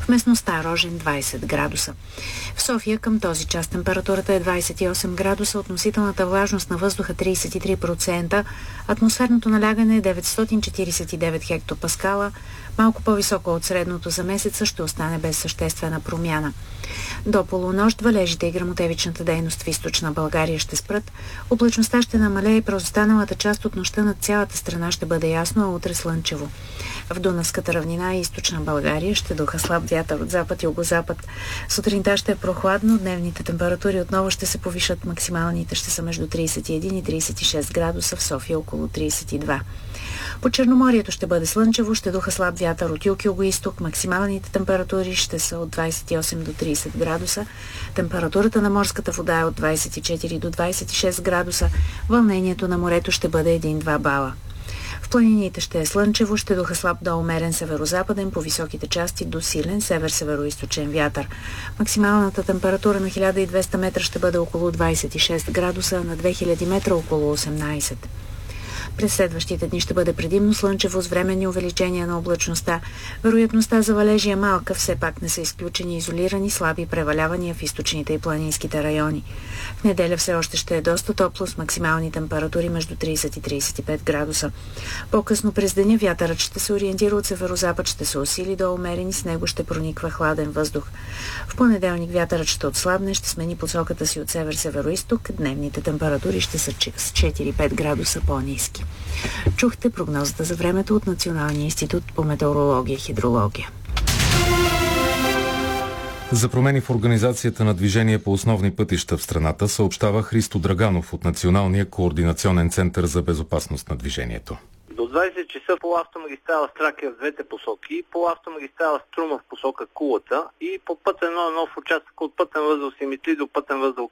в местността Рожен 20 градуса. В София към този час температурата е 28 градуса, относителната влажност на въздуха 33%, атмосферното налягане е 949 хектопаскала, малко по-високо от средното за месеца, ще остане без съществена промяна. До полунощ валежите и гръмотевичната дейност в източна България ще спрат, облачността ще намалее и през останалата част от нощта над цялата страна ще бъде ясно, а утре слънчево. В Дунавската равнина и източна България ще духа слаб вятър от запад и югозапад. Сутринта ще е прохладно, дневните температури отново ще се повишат, максималните ще са между 31 и 36 градуса, в София около 32. По Черноморието ще бъде слънчево, ще духа слаб вятър от юг-юго-исток, максималните температури ще са от 28 до 30 градуса, температурата на морската вода е от 24 до 26 градуса, вълнението на морето ще бъде 1-2 бала. В планините ще е слънчево, ще духа слаб до умерен северо-западен, по високите части до силен север-северо-источен вятър. Максималната температура на 1200 метра ще бъде около 26 градуса, на 2000 метра около 18. През следващите дни ще бъде предимно слънчево с временни увеличения на облачността. Вероятността за валежи е малка, все пак не са изключени изолирани слаби превалявания в източните и планинските райони. В неделя все още ще е доста топло с максимални температури между 30 и 35 градуса. По-късно през деня вятърът ще се ориентира от северозапад, ще се усили до умерен и с него ще прониква хладен въздух. В понеделник вятърът ще отслабне, ще смени посоката си от север-североизток, дневните температури ще са с 4-5 градуса по-ниски. Чухте прогнозата за времето от Националния институт по метеорология и хидрология. За промени в организацията на движение по основни пътища в страната съобщава Христо Драганов от Националния координационен център за безопасност на движението. До 20 часа по автомагистрала Тракия в двете посоки, по автомагистрала Струма в посока Кулата и по пътен 1 в участък от пътен възел Симитли до пътен възел